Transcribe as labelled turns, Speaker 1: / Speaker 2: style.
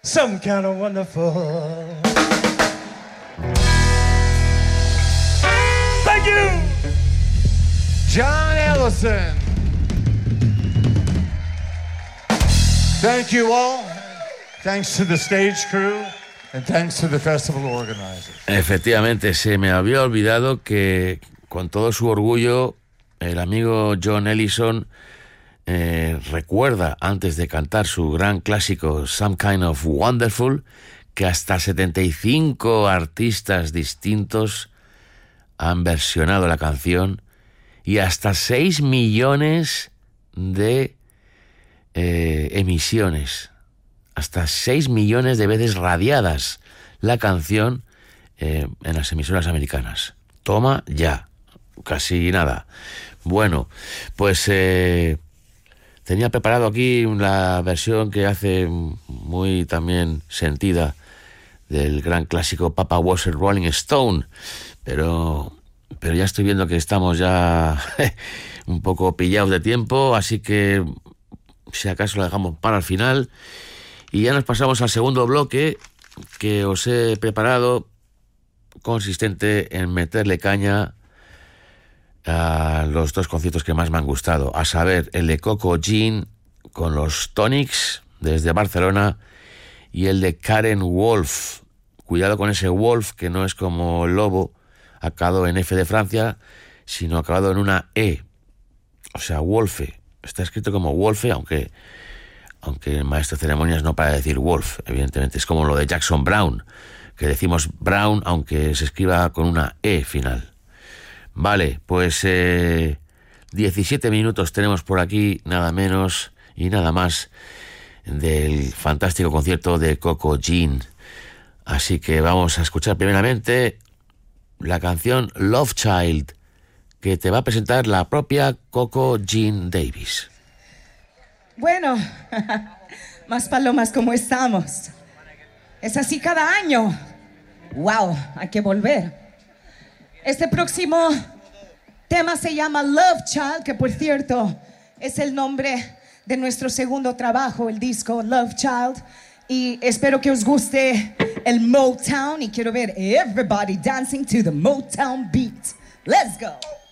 Speaker 1: some kind of wonderful. Thank you,
Speaker 2: John Ellison. Thank you all. Thanks to the stage crew and thanks to the festival organizers.
Speaker 3: Efectivamente, se me había olvidado que con todo su orgullo el amigo John Ellison recuerda, antes de cantar su gran clásico Some Kind of Wonderful, que hasta 75 artistas distintos han versionado la canción y hasta 6 millones de emisiones, hasta 6 millones de veces radiadas la canción en las emisoras americanas. Toma ya, casi nada. Bueno, pues tenía preparado aquí la versión que hace muy también sentida del gran clásico Papa Was a Rolling Stone, pero ya estoy viendo que estamos ya un poco pillados de tiempo, así que si acaso lo dejamos para el final y ya nos pasamos al segundo bloque que os he preparado, consistente en meterle caña a los dos conciertos que más me han gustado, a saber, el de Coco Jean con los Tonics desde Barcelona y el de Karen Wolf. Cuidado con ese Wolf, que no es como el lobo acabado en F de Francia, sino acabado en una E, o sea, Wolfe. Está escrito como Wolfe, aunque el maestro de ceremonias no para decir Wolf, evidentemente. Es como lo de Jackson Browne, que decimos Brown aunque se escriba con una E final. Vale, pues 17 minutos tenemos por aquí, nada menos y nada más, del fantástico concierto de Coco Jean. Así que vamos a escuchar primeramente la canción Love Child, que te va a presentar la propia Coco Jean Davis.
Speaker 4: Bueno, más palomas, ¿cómo estamos? Es así cada año. Wow, hay que volver. Este próximo tema se llama Love Child, que por cierto es el nombre de nuestro segundo trabajo, el disco Love Child. Y espero que os guste el Motown y quiero ver everybody dancing to the Motown beat. Let's go.